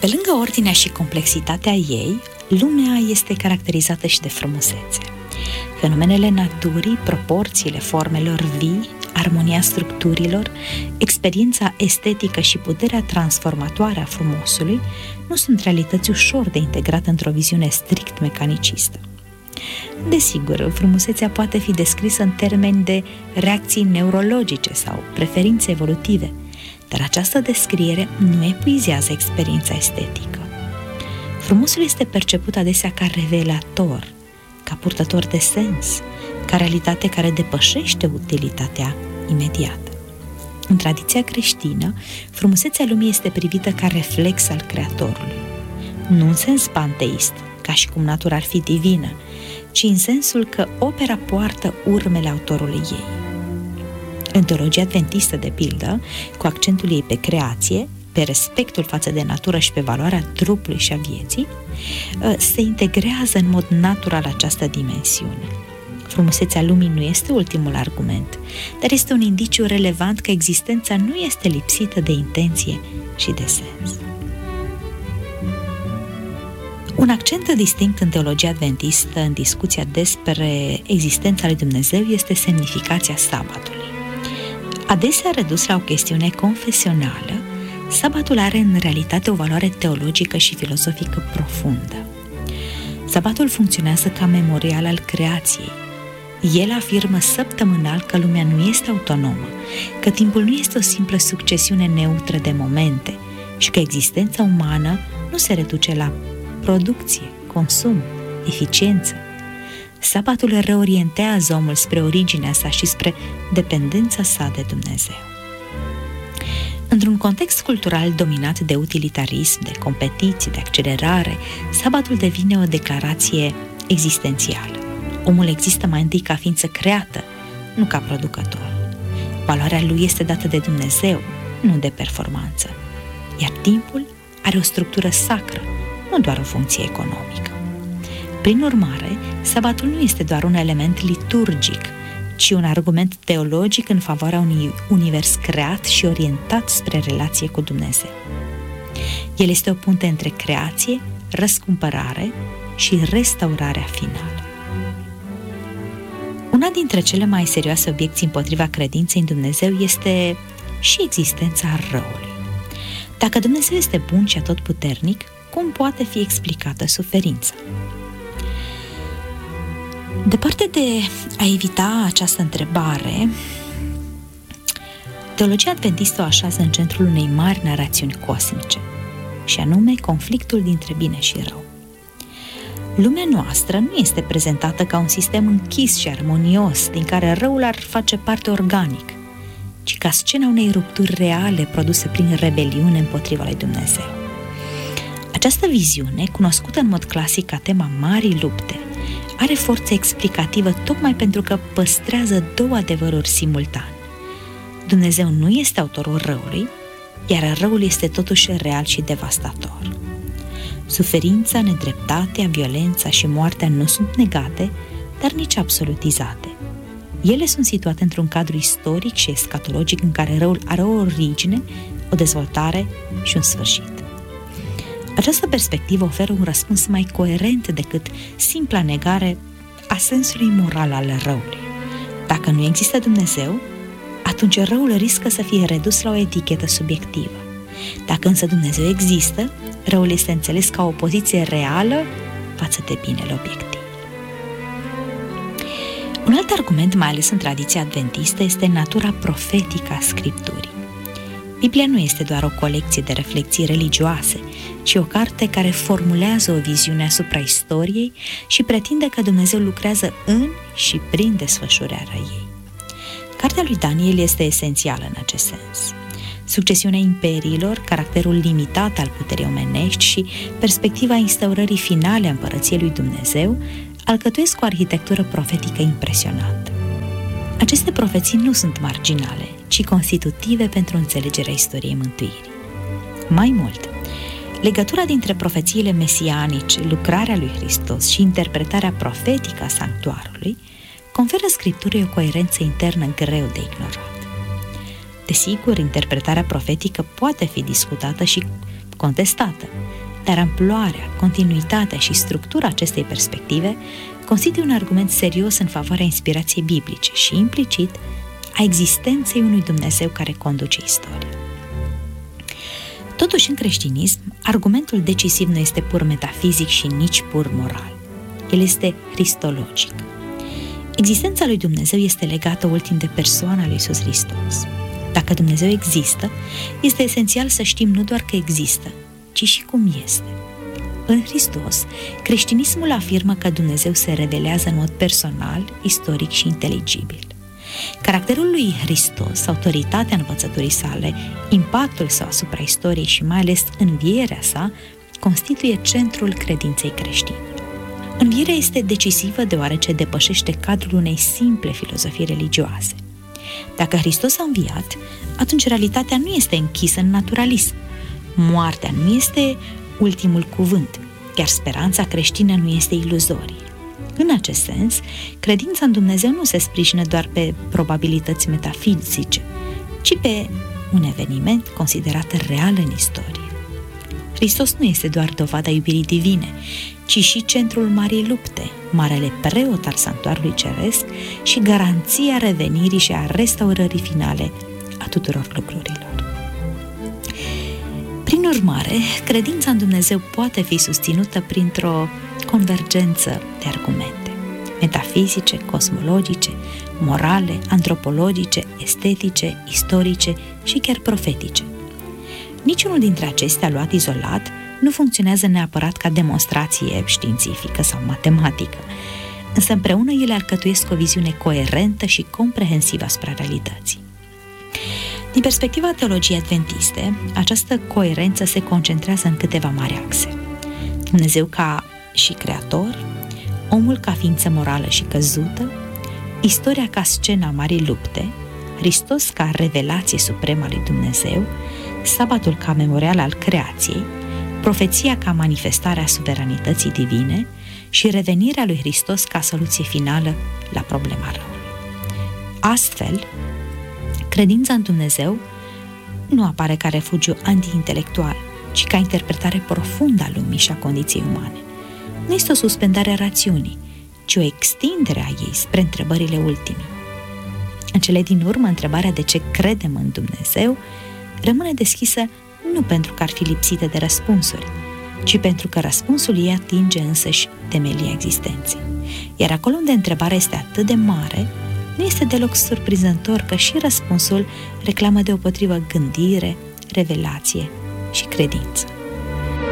Pe lângă ordinea și complexitatea ei, lumea este caracterizată și de frumusețe. Fenomenele naturii, proporțiile formelor vii, armonia structurilor, experiența estetică și puterea transformatoare a frumosului nu sunt realități ușor de integrat într-o viziune strict mecanicistă. Desigur, frumusețea poate fi descrisă în termeni de reacții neurologice sau preferințe evolutive, dar această descriere nu epuizează experiența estetică. Frumosul este perceput adesea ca revelator, ca purtător de sens, ca realitate care depășește utilitatea imediată. În tradiția creștină, frumusețea lumii este privită ca reflex al Creatorului, nu în sens panteist, ca și cum natura ar fi divină, ci în sensul că opera poartă urmele autorului ei. În teologia adventistă, de pildă, cu accentul ei pe creație, pe respectul față de natură și pe valoarea trupului și a vieții, se integrează în mod natural această dimensiune. Frumusețea lumii nu este ultimul argument, dar este un indiciu relevant că existența nu este lipsită de intenție și de sens. Un accent distinct în teologia adventistă în discuția despre existența lui Dumnezeu este semnificația sabatului. Adesea redus la o chestiune confesională, sabatul are în realitate o valoare teologică și filozofică profundă. Sabatul funcționează ca memorial al creației. El afirmă săptămânal că lumea nu este autonomă, că timpul nu este o simplă succesiune neutră de momente și că existența umană nu se reduce la producție, consum, eficiență. Sabatul reorientează omul spre originea sa și spre dependența sa de Dumnezeu. Într-un context cultural dominat de utilitarism, de competiții, de accelerare, sabatul devine o declarație existențială. Omul există mai întâi ca ființă creată, nu ca producător. Valoarea lui este dată de Dumnezeu, nu de performanță. Iar timpul are o structură sacră, nu doar o funcție economică. Prin urmare, sabatul nu este doar un element liturgic, ci un argument teologic în favoarea unui univers creat și orientat spre relație cu Dumnezeu. El este o punte între creație, răscumpărare și restaurarea finală. Una dintre cele mai serioase obiecții împotriva credinței în Dumnezeu este și existența răului. Dacă Dumnezeu este bun și atotputernic, cum poate fi explicată suferința? Departe de a evita această întrebare, teologia adventistă o așează în centrul unei mari narațiuni cosmice, și anume conflictul dintre bine și rău. Lumea noastră nu este prezentată ca un sistem închis și armonios, din care răul ar face parte organic, ci ca scena unei rupturi reale produse prin rebeliune împotriva lui Dumnezeu. Această viziune, cunoscută în mod clasic ca tema Marii Lupte, are forță explicativă tocmai pentru că păstrează două adevăruri simultan. Dumnezeu nu este autorul răului, iar răul este totuși real și devastator. Suferința, nedreptatea, violența și moartea nu sunt negate, dar nici absolutizate. Ele sunt situate într-un cadru istoric și escatologic în care răul are o origine, o dezvoltare și un sfârșit. Această perspectivă oferă un răspuns mai coerent decât simpla negare a sensului moral al răului. Dacă nu există Dumnezeu, atunci răul riscă să fie redus la o etichetă subiectivă. Dacă însă Dumnezeu există, răul este înțeles ca o poziție reală față de binele obiectiv. Un alt argument, mai ales în tradiția adventistă, este natura profetică a Scripturii. Biblia nu este doar o colecție de reflexii religioase, ci o carte care formulează o viziune asupra istoriei și pretinde că Dumnezeu lucrează în și prin desfășurarea ei. Cartea lui Daniel este esențială în acest sens. Succesiunea imperiilor, caracterul limitat al puterii omenești și perspectiva instaurării finale a împărăției lui Dumnezeu alcătuiesc o arhitectură profetică impresionantă. Aceste profeții nu sunt marginale, ci constitutive pentru înțelegerea istoriei mântuirii. Mai mult, legătura dintre profețiile mesianice, lucrarea lui Hristos și interpretarea profetică a sanctuarului conferă Scripturii o coerență internă greu de ignorat. Desigur, interpretarea profetică poate fi discutată și contestată, dar amploarea, continuitatea și structura acestei perspective constituie un argument serios în favoarea inspirației biblice și, implicit, a existenței unui Dumnezeu care conduce istoria. Totuși, în creștinism, argumentul decisiv nu este pur metafizic și nici pur moral. El este cristologic. Existența lui Dumnezeu este legată ultim de persoana lui Iisus Hristos. Dacă Dumnezeu există, este esențial să știm nu doar că există, ci și cum este. În Hristos, creștinismul afirmă că Dumnezeu se revelează în mod personal, istoric și inteligibil. Caracterul lui Hristos, autoritatea învățăturii sale, impactul său asupra istoriei și mai ales învierea sa, constituie centrul credinței creștine. Învierea este decisivă deoarece depășește cadrul unei simple filozofii religioase. Dacă Hristos a înviat, atunci realitatea nu este închisă în naturalism. Moartea nu este ultimul cuvânt, iar speranța creștină nu este iluzorie. În acest sens, credința în Dumnezeu nu se sprijină doar pe probabilități metafizice, ci pe un eveniment considerat real în istorie. Hristos nu este doar dovada iubirii divine, ci și centrul marii lupte, marele preot al sanctuarului ceresc și garanția revenirii și a restaurării finale a tuturor lucrurilor. Prin urmare, credința în Dumnezeu poate fi susținută printr-o convergență de argumente metafizice, cosmologice, morale, antropologice, estetice, istorice și chiar profetice. Niciunul dintre acestea, luat izolat, nu funcționează neapărat ca demonstrație științifică sau matematică, însă împreună ele alcătuiesc o viziune coerentă și comprehensivă asupra realității. Din perspectiva teologiei adventiste, această coerență se concentrează în câteva mari axe. Dumnezeu ca și creator, omul ca ființă morală și căzută, istoria ca scena marii lupte, Hristos ca revelație supremă a lui Dumnezeu, sabatul ca memorial al creației, profeția ca manifestare a suveranității divine și revenirea lui Hristos ca soluție finală la problema răului. Astfel, credința în Dumnezeu nu apare ca refugiu anti-intelectual, ci ca interpretare profundă a lumii și a condiției umane. Nu este o suspendare a rațiunii, ci o extindere a ei spre întrebările ultimii. În cele din urmă, întrebarea de ce credem în Dumnezeu rămâne deschisă nu pentru că ar fi lipsită de răspunsuri, ci pentru că răspunsul ei atinge însăși temelia existenței. Iar acolo unde întrebarea este atât de mare, nu este deloc surprinzător că și răspunsul reclamă deopotrivă gândire, revelație și credință.